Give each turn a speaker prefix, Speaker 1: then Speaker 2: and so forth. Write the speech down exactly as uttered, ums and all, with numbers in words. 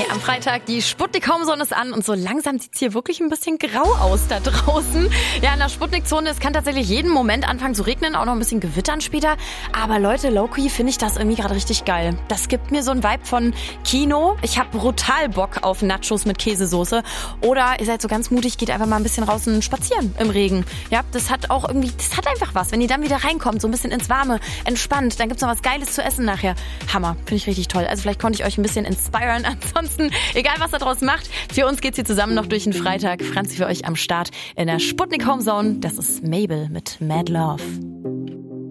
Speaker 1: am Freitag, die Sputnik Homezone ist an und so langsam sieht's hier wirklich ein bisschen grau aus da draußen. Ja, in der Sputnik-Zone, es kann tatsächlich jeden Moment anfangen zu regnen, auch noch ein bisschen gewittern später. Aber Leute, low-key finde ich das irgendwie gerade richtig geil. Das gibt mir so einen Vibe von Kino. Ich habe brutal Bock auf Nachos mit Käsesoße. Oder ihr seid so ganz mutig, geht einfach mal ein bisschen raus und spazieren im Regen. Ja, das hat auch irgendwie, das hat einfach was. Wenn ihr dann wieder reinkommt, so ein bisschen ins Warme, entspannt, dann gibt's noch was Geiles zu essen nachher. Hammer, finde ich richtig toll. Also vielleicht konnte ich euch ein bisschen inspirieren. Ansonsten, egal was ihr draus macht, für uns geht's hier zusammen noch durch den Freitag. Franzi für euch am Start in der Sputnik Homezone. Das ist Mabel mit Mad Love.